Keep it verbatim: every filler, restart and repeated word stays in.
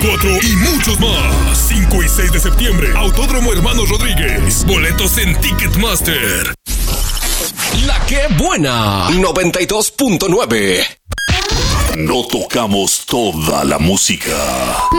cuatro y muchos más. cinco y seis de septiembre, Autódromo Hermanos Rodríguez. Boletos en Ticketmaster. La que buena, noventa y dos punto nueve. No tocamos toda la música.